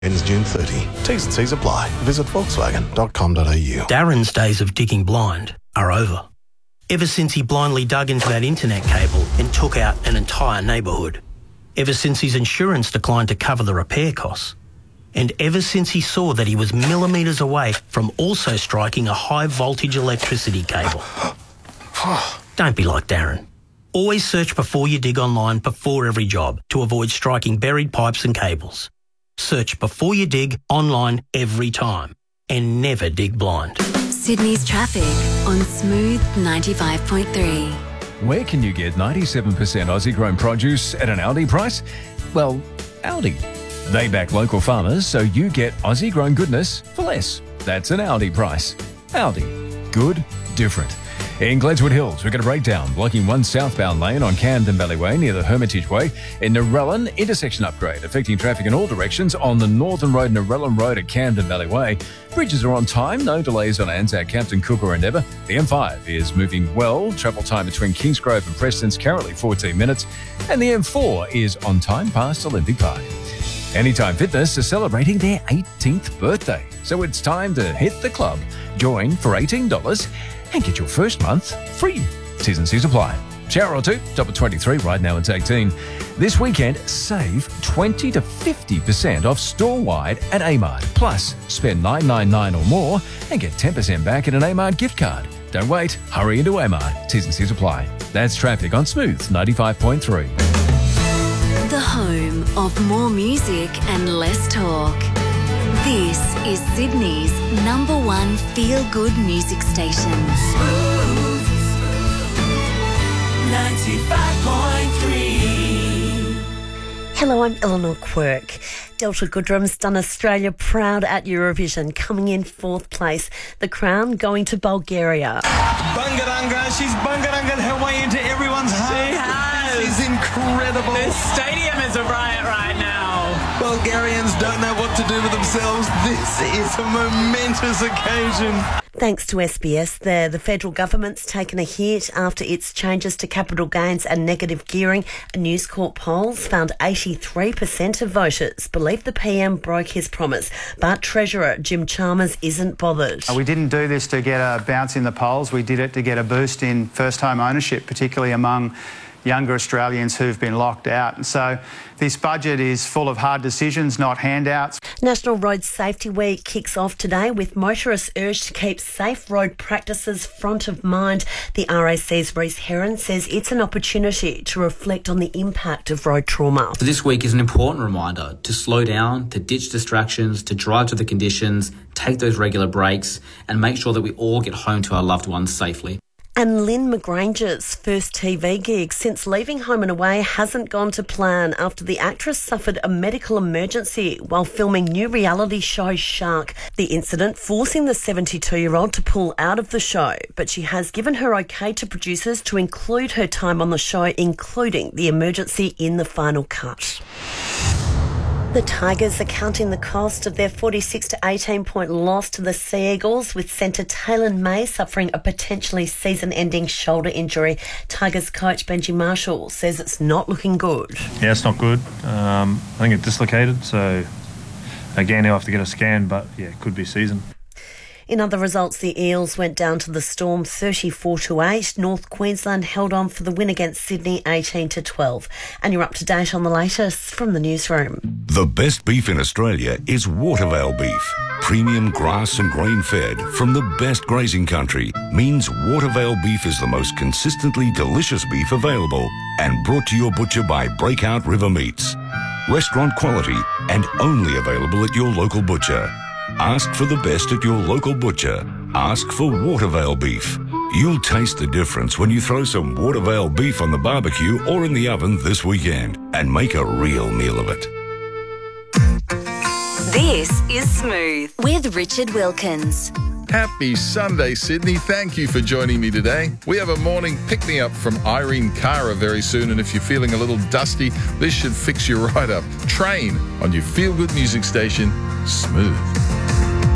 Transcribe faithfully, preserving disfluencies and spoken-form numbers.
Ends June thirtieth. T's and C's apply. Visit volkswagen dot com dot a u. Darren's days of digging blind are over. Ever since he blindly dug into that internet cable and took out an entire neighbourhood. Ever since his insurance declined to cover the repair costs. And ever since he saw that he was millimetres away from also striking a high-voltage electricity cable. Don't be like Darren. Always search before you dig online before every job to avoid striking buried pipes and cables. Search before you dig online every time and never dig blind. Sydney's traffic on Smooth ninety-five point three. Where can you get ninety-seven percent Aussie-grown produce at an Aldi price? Well, Aldi. They back local farmers, so you get Aussie-grown goodness for less. That's an Aldi price. Aldi. Good, different. In Gledswood Hills, we've got a breakdown blocking one southbound lane on Camden Valley Way near the Hermitage Way. In Narellan, intersection upgrade affecting traffic in all directions on the Northern Road, Narellan Road at Camden Valley Way. Bridges are on time, no delays on Anzac, Captain Cook or Endeavour. The M five is moving well. Travel time between Kingsgrove and Preston's currently fourteen minutes. And the M four is on time past Olympic Park. Anytime Fitness is celebrating their eighteenth birthday. So it's time to hit the club. Join for eighteen dollars and get your first month free. T's and C's apply. Shower or two, top of twenty-three, right now it's eighteen. This weekend, save twenty to fifty percent off store-wide at Amart. Plus, spend nine ninety-nine or more and get ten percent back in an Amart gift card. Don't wait, hurry into Amart. T's and C's apply. That's traffic on Smooth ninety-five point three. The home of more music and less talk. This is Sydney's number one feel-good music station. Smooth ninety-five point three. Hello, I'm Eleanor Quirk. Delta Goodrum's done Australia proud at Eurovision, coming in fourth place. The crown going to Bulgaria. Bungaranga, she's bungaranga'd her way into everyone's heart. She has. This is incredible. This stadium is a riot right now. Bulgarians don't know what to do with themselves. This is a momentous occasion. Thanks to S B S there, the federal government's taken a hit after its changes to capital gains and negative gearing. A News Corp polls found eighty-three percent of voters believe the P M broke his promise, but Treasurer Jim Chalmers isn't bothered. We didn't do this to get a bounce in the polls. We did it to get a boost in first home ownership, particularly among younger Australians who've been locked out. And so this budget is full of hard decisions, not handouts. National Road Safety Week kicks off today with motorists urged to keep safe road practices front of mind. The R A C's Reece Heron says it's an opportunity to reflect on the impact of road trauma. This week is an important reminder to slow down, to ditch distractions, to drive to the conditions, take those regular breaks and make sure that we all get home to our loved ones safely. And Lynn McGranger's first T V gig since leaving home and away hasn't gone to plan after the actress suffered a medical emergency while filming new reality show Shark. The incident forcing the seventy-two-year-old to pull out of the show, but she has given her okay to producers to include her time on the show, including the emergency in the final cut. The Tigers are counting the cost of their forty-six to eighteen point loss to the Sea Eagles, with centre Taylor May suffering a potentially season-ending shoulder injury. Tigers coach Benji Marshall says it's not looking good. Yeah, it's not good. Um, I think it's dislocated, so again, he'll have to get a scan, but yeah, it could be season. In other results, the Eels went down to the Storm thirty-four to eight. North Queensland held on for the win against Sydney eighteen to twelve. And you're up to date on the latest from the newsroom. The best beef in Australia is Watervale beef. Premium grass and grain-fed from the best grazing country means Watervale beef is the most consistently delicious beef available and brought to your butcher by Breakout River Meats. Restaurant quality and only available at your local butcher. Ask for the best at your local butcher. Ask for Watervale beef. You'll taste the difference when you throw some Watervale beef on the barbecue or in the oven this weekend and make a real meal of it. This is Smooth with Richard Wilkins. Happy Sunday, Sydney. Thank you for joining me today. We have a morning pick-me-up from Irene Cara very soon, and if you're feeling a little dusty, this should fix you right up. Train on your feel-good music station, Smooth.